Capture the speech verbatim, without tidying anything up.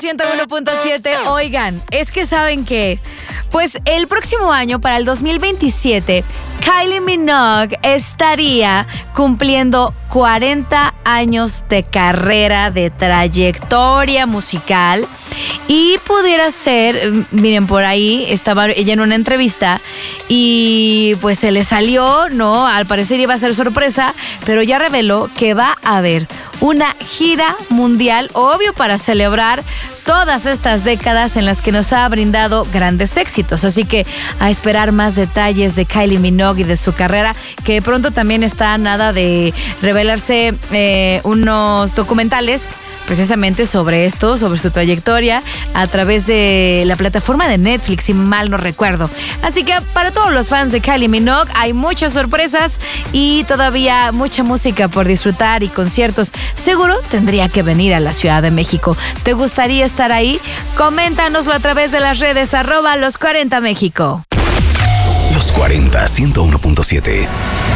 ciento uno punto siete. Oigan, es que saben que, pues el próximo año, para el dos mil veintisiete, Kylie Minogue estaría cumpliendo cuarenta años de carrera, de trayectoria musical. Y pudiera ser, miren, por ahí estaba ella en una entrevista y pues se le salió, ¿no? Al parecer iba a ser sorpresa, pero ya reveló que va a haber una gira mundial, obvio, para celebrar todas estas décadas en las que nos ha brindado grandes éxitos. Así que a esperar más detalles de Kylie Minogue y de su carrera, que pronto también está nada de revelarse eh, unos documentales precisamente sobre esto, sobre su trayectoria a través de la plataforma de Netflix, si mal no recuerdo. Así que para todos los fans de Kylie Minogue hay muchas sorpresas y todavía mucha música por disfrutar y conciertos. Seguro tendría que venir a la Ciudad de México. ¿Te gustaría estar ahí? Coméntanoslo a través de las redes arroba los cuarenta México. Los cuarenta, ciento uno punto siete.